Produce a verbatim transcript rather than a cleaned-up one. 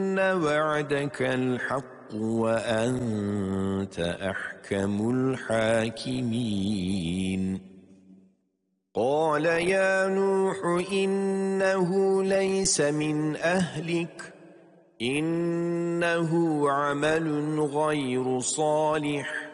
وعدك الحق وأنت أحكم الحاكمين قال يا نوح إنه ليس من أهلك إنه عمل غير صالح